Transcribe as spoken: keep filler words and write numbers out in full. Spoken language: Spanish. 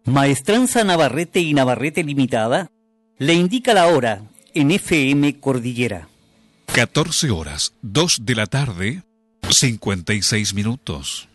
Maestranza Navarrete y Navarrete Limitada le indica la hora en F M Cordillera. catorce horas, dos de la tarde, cincuenta y seis minutos.